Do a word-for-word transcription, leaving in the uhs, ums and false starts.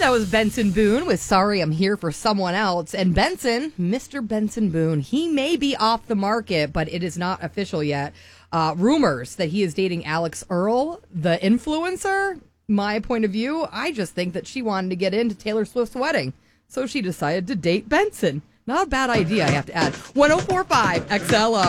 That was Benson Boone with Sorry I'm Here for Someone Else. And Benson, Mister Benson Boone, he may be off the market, but it is not official yet. Uh, rumors that he is dating Alex Earl, the influencer. My point of view, I just think that she wanted to get into Taylor Swift's wedding. So she decided to date Benson. Not a bad idea, I have to add. one oh four point five X L O.